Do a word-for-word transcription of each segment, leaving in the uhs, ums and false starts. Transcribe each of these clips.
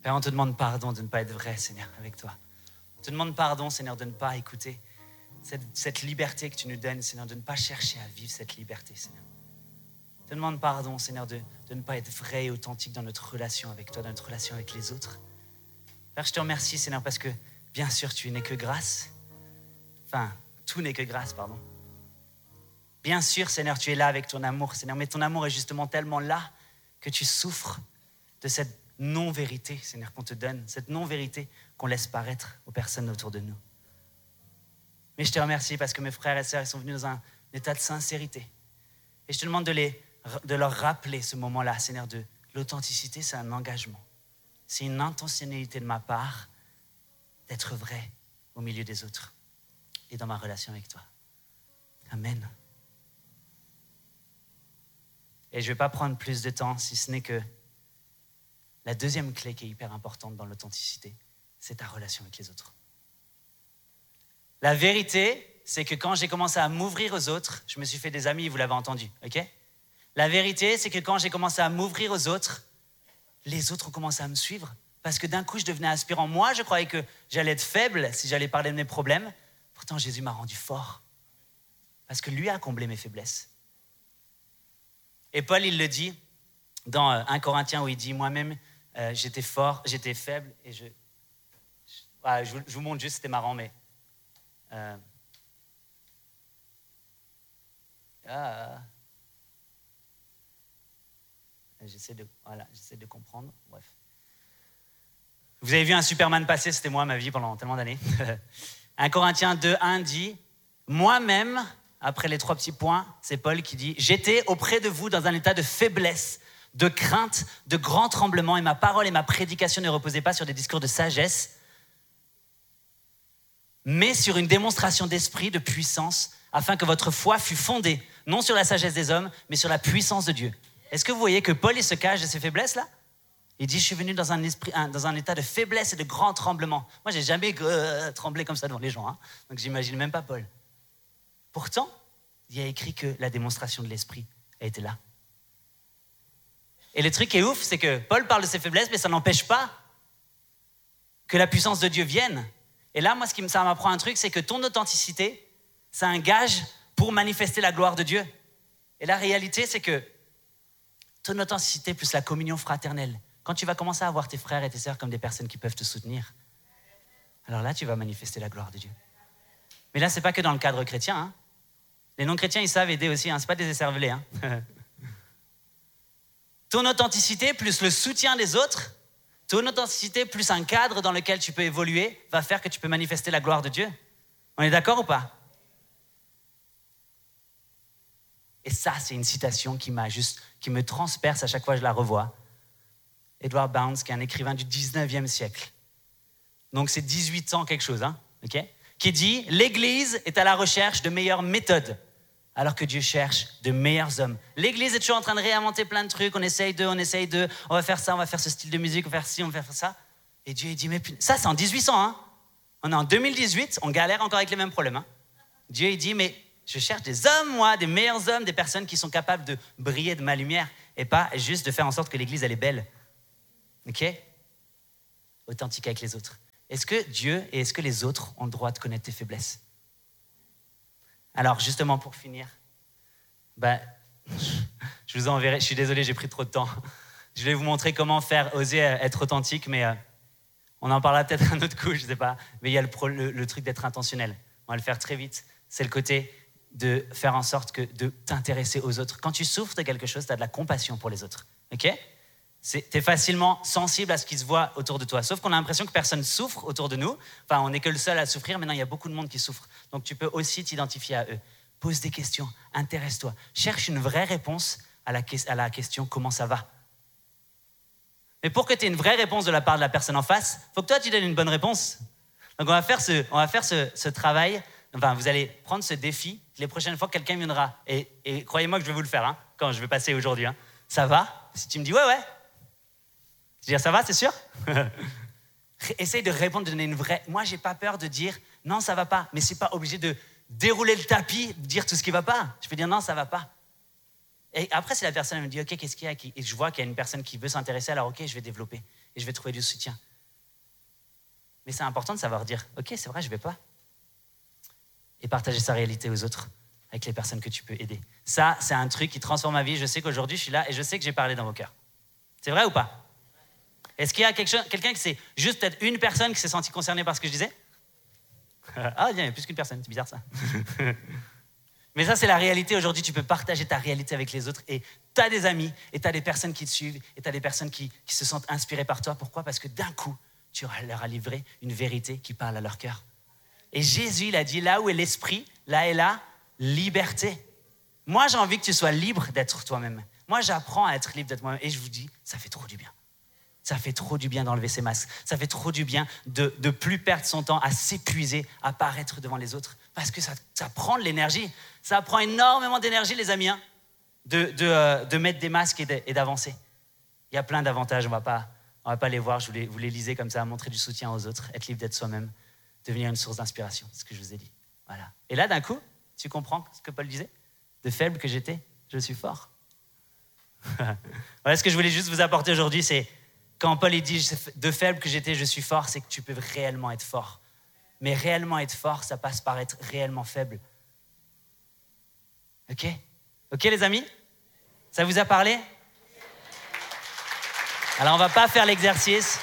Père, on te demande pardon de ne pas être vrai, Seigneur, avec toi. On te demande pardon, Seigneur, de ne pas écouter cette, cette liberté que tu nous donnes, Seigneur, de ne pas chercher à vivre cette liberté, Seigneur. On te demande pardon, Seigneur, de, de ne pas être vrai et authentique dans notre relation avec toi, dans notre relation avec les autres. Père, je te remercie, Seigneur, parce que bien sûr, tu n'es que grâce. Enfin, tout n'est que grâce, pardon. Bien sûr, Seigneur, tu es là avec ton amour, Seigneur, mais ton amour est justement tellement là que tu souffres de cette non-vérité, Seigneur, qu'on te donne, cette non-vérité qu'on laisse paraître aux personnes autour de nous. Mais je te remercie parce que mes frères et sœurs ils sont venus dans un état de sincérité. Et je te demande de, les, de leur rappeler ce moment-là, Seigneur, de l'authenticité, c'est un engagement. C'est une intentionnalité de ma part d'être vrai au milieu des autres et dans ma relation avec toi. Amen. Et je ne vais pas prendre plus de temps, si ce n'est que la deuxième clé qui est hyper importante dans l'authenticité, c'est ta relation avec les autres. La vérité, c'est que quand j'ai commencé à m'ouvrir aux autres, je me suis fait des amis, vous l'avez entendu, ok? La vérité, c'est que quand j'ai commencé à m'ouvrir aux autres, les autres ont commencé à me suivre. Parce que d'un coup, je devenais inspirant. Moi, je croyais que j'allais être faible si j'allais parler de mes problèmes. Pourtant, Jésus m'a rendu fort. Parce que lui a comblé mes faiblesses. Et Paul, il le dit dans un Corinthiens où il dit « Moi-même, euh, j'étais fort, j'étais faible. » Et je, je, ouais, je, vous, je vous montre juste, c'était marrant, mais... Euh, ah, j'essaie de, voilà, j'essaie de comprendre. Bref. Vous avez vu un Superman passer, c'était moi, ma vie, pendant tellement d'années. un Corinthiens deux, un dit « Moi-même... » Après les trois petits points, c'est Paul qui dit « J'étais auprès de vous dans un état de faiblesse, de crainte, de grand tremblement, et ma parole et ma prédication ne reposaient pas sur des discours de sagesse, mais sur une démonstration d'esprit, de puissance, afin que votre foi fût fondée, non sur la sagesse des hommes, mais sur la puissance de Dieu. » Est-ce que vous voyez que Paul il se cache de ses faiblesses-là ? Il dit « Je suis venu dans un, esprit, un, dans un état de faiblesse et de grand tremblement. » Moi, j'ai jamais euh, tremblé comme ça devant les gens, hein, donc j'imagine même pas Paul. Pourtant, il y a écrit que la démonstration de l'esprit a été là. Et le truc qui est ouf, c'est que Paul parle de ses faiblesses, mais ça n'empêche pas que la puissance de Dieu vienne. Et là, moi, ce qui ça m'apprend un truc, c'est que ton authenticité, c'est un gage pour manifester la gloire de Dieu. Et la réalité, c'est que ton authenticité plus la communion fraternelle, quand tu vas commencer à voir tes frères et tes sœurs comme des personnes qui peuvent te soutenir, alors là, tu vas manifester la gloire de Dieu. Mais là, c'est pas que dans le cadre chrétien, hein. Les non-chrétiens, ils savent aider aussi, hein. C'est pas des écervelés, hein. Ton authenticité plus le soutien des autres, ton authenticité plus un cadre dans lequel tu peux évoluer, va faire que tu peux manifester la gloire de Dieu. On est d'accord ou pas ? Et ça, c'est une citation qui m'a juste, qui me transperce à chaque fois que je la revois. Edward Bounds, qui est un écrivain du dix-neuvième siècle. Donc c'est dix-huit ans quelque chose, hein, ok ? Qui dit « L'Église est à la recherche de meilleures méthodes, alors que Dieu cherche de meilleurs hommes. » L'Église est toujours en train de réinventer plein de trucs, on essaye d'eux, on essaye d'eux, on va faire ça, on va faire ce style de musique, on va faire ci, on va faire ça. Et Dieu il dit « Mais ça, c'est en dix-huit cents, hein. On est en deux mille dix-huit, on galère encore avec les mêmes problèmes. Hein. » Dieu il dit « Mais je cherche des hommes, moi, des meilleurs hommes, des personnes qui sont capables de briller de ma lumière, et pas juste de faire en sorte que l'Église, elle est belle. » Ok ? Authentique avec les autres. Est-ce que Dieu et est-ce que les autres ont le droit de connaître tes faiblesses ? Alors, justement, pour finir, ben, je vous enverrai, je suis désolé, j'ai pris trop de temps. Je vais vous montrer comment faire, oser être authentique, mais euh, on en parlera peut-être un autre coup, je ne sais pas. Mais il y a le, pro, le, le truc d'être intentionnel. On va le faire très vite. C'est le côté de faire en sorte que, de t'intéresser aux autres. Quand tu souffres de quelque chose, tu as de la compassion pour les autres. Ok ? Tu es facilement sensible à ce qui se voit autour de toi. Sauf qu'on a l'impression que personne souffre autour de nous. Enfin, on n'est que le seul à souffrir. Maintenant, il y a beaucoup de monde qui souffre. Donc, tu peux aussi t'identifier à eux. Pose des questions. Intéresse-toi. Cherche une vraie réponse à la, à la question « Comment ça va ?» Mais pour que tu aies une vraie réponse de la part de la personne en face, il faut que toi, tu donnes une bonne réponse. Donc, on va faire ce, on va faire ce, ce travail. Enfin, vous allez prendre ce défi. Les prochaines fois que quelqu'un viendra, et, et croyez-moi que je vais vous le faire, hein, quand je vais passer aujourd'hui. Hein. Ça va ? Si tu me dis « Ouais, ouais », je veux dire, ça va, c'est sûr ? Essaye de répondre, de donner une vraie... Moi, j'ai pas peur de dire « Non, ça va pas », mais c'est pas obligé de dérouler le tapis, de dire tout ce qui va pas. Je peux dire « Non, ça va pas ». Et après, si la personne me dit, OK, qu'est-ce qu'il y a? Et je vois qu'il y a une personne qui veut s'intéresser, alors OK, je vais développer et je vais trouver du soutien. Mais c'est important de savoir dire, OK, c'est vrai, je ne vais pas. Et partager sa réalité aux autres, avec les personnes que tu peux aider. Ça, c'est un truc qui transforme ma vie. Je sais qu'aujourd'hui, je suis là et je sais que j'ai parlé dans vos cœurs. C'est vrai ou pas? Est-ce qu'il y a quelque chose, quelqu'un qui c'est juste peut-être une personne qui s'est sentie concernée par ce que je disais? Ah, il y a plus qu'une personne, c'est bizarre ça. Mais ça, c'est la réalité. Aujourd'hui, tu peux partager ta réalité avec les autres. Et tu as des amis, et tu as des personnes qui te suivent, et tu as des personnes qui, qui se sentent inspirées par toi. Pourquoi? Parce que d'un coup, tu leur as livré une vérité qui parle à leur cœur. Et Jésus, il a dit, là où est l'esprit, là est la liberté. Moi, j'ai envie que tu sois libre d'être toi-même. Moi, j'apprends à être libre d'être moi-même. Et je vous dis, ça fait trop du bien. Ça fait trop du bien d'enlever ses masques. Ça fait trop du bien de ne plus perdre son temps à s'épuiser, à paraître devant les autres. Parce que ça, ça prend de l'énergie. Ça prend énormément d'énergie, les amis, hein, de, de, euh, de mettre des masques et, de, et d'avancer. Il y a plein d'avantages, on ne va pas les voir. Je vous les, vous les lisez comme ça, montrer du soutien aux autres, être libre d'être soi-même, devenir une source d'inspiration, c'est ce que je vous ai dit. Voilà. Et là, d'un coup, tu comprends ce que Paul disait? De faible que j'étais, je suis fort. Voilà ce que je voulais juste vous apporter aujourd'hui, c'est quand Paul il dit de faible que j'étais, je suis fort, c'est que tu peux réellement être fort. Mais réellement être fort, ça passe par être réellement faible. Ok? Ok les amis? Ça vous a parlé? Alors on va pas faire l'exercice.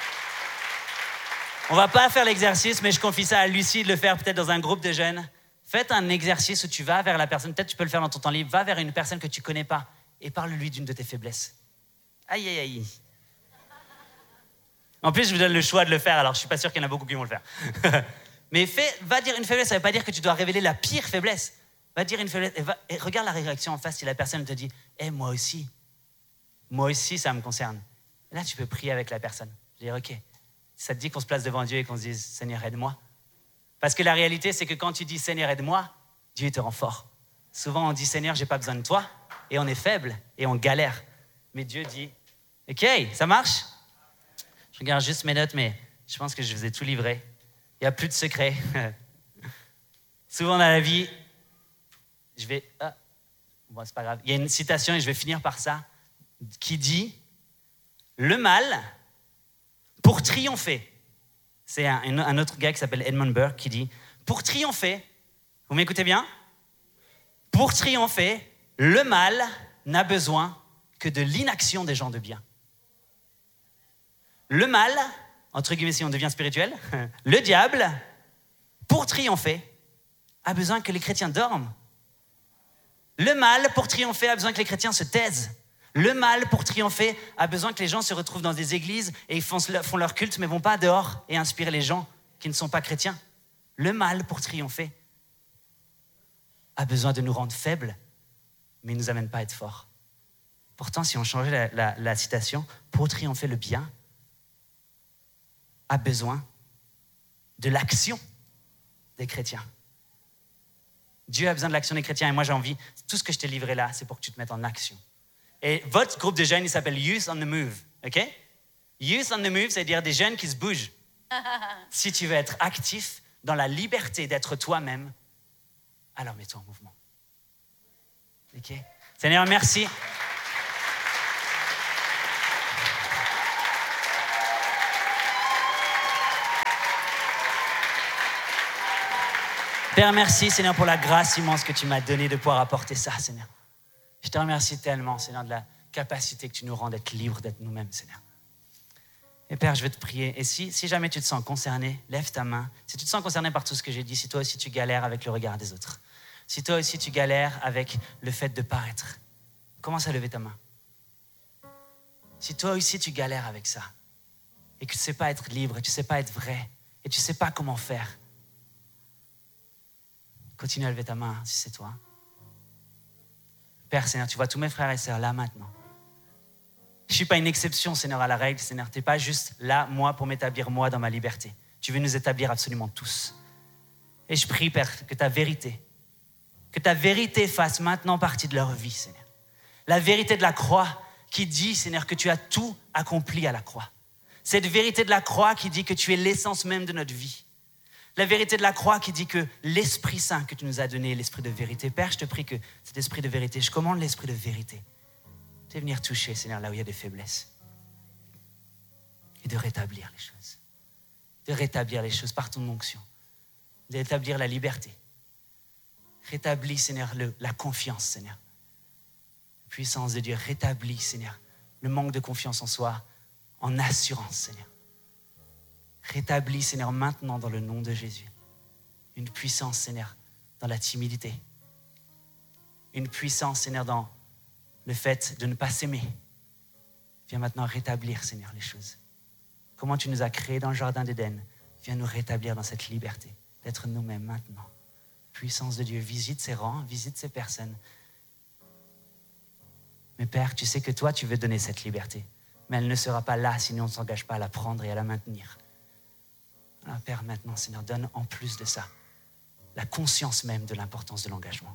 On va pas faire l'exercice, mais je confie ça à Lucie de le faire peut-être dans un groupe de jeunes. Faites un exercice où tu vas vers la personne, peut-être tu peux le faire dans ton temps libre, va vers une personne que tu connais pas et parle-lui d'une de tes faiblesses. Aïe, aïe, aïe. En plus, je vous donne le choix de le faire, alors je suis pas sûr qu'il y en a beaucoup qui vont le faire. Mais fais, va dire une faiblesse, ça veut pas dire que tu dois révéler la pire faiblesse. Va dire une faiblesse et, va, et regarde la réaction en face si la personne te dit « Eh, moi aussi, moi aussi, ça me concerne. » Là, tu peux prier avec la personne. Je veux dire, OK, ça te dit qu'on se place devant Dieu et qu'on se dise « Seigneur, aide-moi ». Parce que la réalité, c'est que quand tu dis « Seigneur, aide-moi », Dieu te rend fort. Souvent, on dit « Seigneur, j'ai pas besoin de toi » et on est faible et on galère. Mais Dieu dit « OK, ça marche ?» Je regarde juste mes notes, mais je pense que je vous ai tout livré. Il n'y a plus de secret. Souvent dans la vie, je vais... Ah, bon, c'est pas grave. Il y a une citation, et je vais finir par ça, qui dit « Le mal, pour triompher », c'est un, un autre gars qui s'appelle Edmund Burke qui dit « Pour triompher, vous m'écoutez bien? Pour triompher, le mal n'a besoin que de l'inaction des gens de bien. » Le mal, entre guillemets si on devient spirituel, le diable, pour triompher, a besoin que les chrétiens dorment. Le mal, pour triompher, a besoin que les chrétiens se taisent. Le mal, pour triompher, a besoin que les gens se retrouvent dans des églises et ils font, font leur culte, mais ne vont pas dehors et inspirer les gens qui ne sont pas chrétiens. Le mal, pour triompher, a besoin de nous rendre faibles, mais il ne nous amène pas à être forts. Pourtant, si on changeait la, la, la citation, pour triompher le bien, a besoin de l'action des chrétiens. Dieu a besoin de l'action des chrétiens et moi j'ai envie, tout ce que je t'ai livré là, c'est pour que tu te mettes en action. Et votre groupe de jeunes, il s'appelle Youth on the Move, ok? Youth on the Move, c'est-à-dire des jeunes qui se bougent. Si tu veux être actif dans la liberté d'être toi-même, alors mets-toi en mouvement. Ok? Seigneur, merci. Père, merci, Seigneur, pour la grâce immense que tu m'as donnée de pouvoir apporter ça, Seigneur. Je te remercie tellement, Seigneur, de la capacité que tu nous rends d'être libres, d'être nous-mêmes, Seigneur. Et Père, je vais te prier. Et si, si jamais tu te sens concerné, lève ta main. Si tu te sens concerné par tout ce que j'ai dit, si toi aussi tu galères avec le regard des autres, si toi aussi tu galères avec le fait de paraître, commence à lever ta main. Si toi aussi tu galères avec ça, et que tu ne sais pas être libre, et tu ne sais pas être vrai, et tu ne sais pas comment faire, continue à lever ta main si c'est toi. Père, Seigneur, tu vois tous mes frères et sœurs là maintenant. Je ne suis pas une exception, Seigneur, à la règle, Seigneur. Tu n'es pas juste là, moi, pour m'établir, moi, dans ma liberté. Tu veux nous établir absolument tous. Et je prie, Père, que ta vérité, que ta vérité fasse maintenant partie de leur vie, Seigneur. La vérité de la croix qui dit, Seigneur, que tu as tout accompli à la croix. Cette vérité de la croix qui dit que tu es l'essence même de notre vie. La vérité de la croix qui dit que l'Esprit Saint que tu nous as donné est l'Esprit de vérité. Père, je te prie que cet Esprit de vérité, je commande l'Esprit de vérité de venir toucher, Seigneur, là où il y a des faiblesses. Et de rétablir les choses. De rétablir les choses par ton onction. De rétablir la liberté. Rétablis, Seigneur, le, la confiance, Seigneur. La puissance de Dieu, rétablis, Seigneur, le manque de confiance en soi, en assurance, Seigneur. Rétablis, Seigneur, maintenant dans le nom de Jésus. Une puissance, Seigneur, dans la timidité. Une puissance, Seigneur, dans le fait de ne pas s'aimer. Viens maintenant rétablir, Seigneur, les choses. Comment tu nous as créés dans le jardin d'Éden, viens nous rétablir dans cette liberté, d'être nous-mêmes maintenant. Puissance de Dieu, visite ces rangs, visite ces personnes. Mais Père, tu sais que toi, tu veux donner cette liberté. Mais elle ne sera pas là si nous on ne s'engage pas à la prendre et à la maintenir. Alors Père, maintenant, Seigneur, donne en plus de ça la conscience même de l'importance de l'engagement.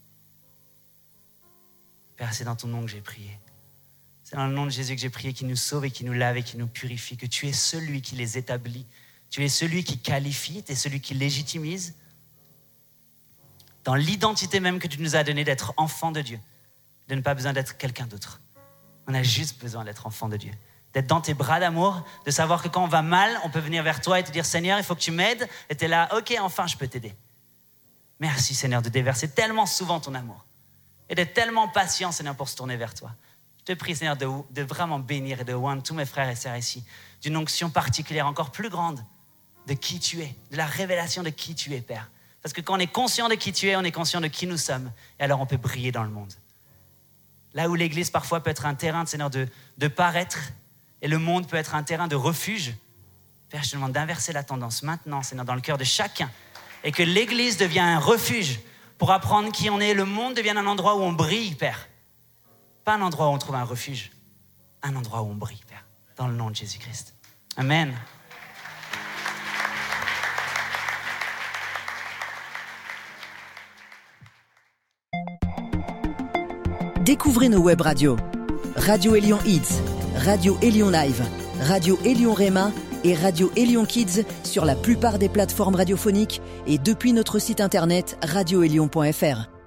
Père, c'est dans ton nom que j'ai prié. C'est dans le nom de Jésus que j'ai prié, qui nous sauve et qui nous lave et qui nous purifie, que tu es celui qui les établit. Tu es celui qui qualifie, tu es celui qui légitimise. Dans l'identité même que tu nous as donnée d'être enfant de Dieu, de ne pas besoin d'être quelqu'un d'autre. On a juste besoin d'être enfant de Dieu, d'être dans tes bras d'amour, de savoir que quand on va mal, on peut venir vers toi et te dire « Seigneur, il faut que tu m'aides » et tu es là « Ok, enfin, je peux t'aider. » Merci Seigneur de déverser tellement souvent ton amour et d'être tellement patient, Seigneur, pour se tourner vers toi. Je te prie, Seigneur, de, de vraiment bénir et de oindre tous mes frères et sœurs ici d'une onction particulière, encore plus grande, de qui tu es, de la révélation de qui tu es, Père. Parce que quand on est conscient de qui tu es, on est conscient de qui nous sommes. Et alors on peut briller dans le monde. Là où l'Église parfois peut être un terrain, Seigneur, de, de paraître, et le monde peut être un terrain de refuge, Père, je te demande d'inverser la tendance maintenant, Seigneur, dans le cœur de chacun. Et que l'Église devienne un refuge pour apprendre qui on est. Le monde devienne un endroit où on brille, Père. Pas un endroit où on trouve un refuge. Un endroit où on brille, Père. Dans le nom de Jésus-Christ. Amen. Découvrez nos web radios. Radio Élion Hits, Radio Élion Live, Radio Élion Réma et Radio Élion Kids sur la plupart des plateformes radiophoniques et depuis notre site internet radio élion point f r.